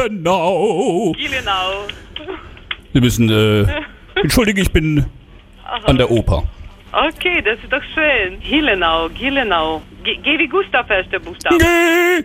Genau. Gielenau. Sie müssen, entschuldige, ich bin an der Oper. Okay, das ist doch schön. Gielenau. Geh wie Gustav, erster Buchstabe. G.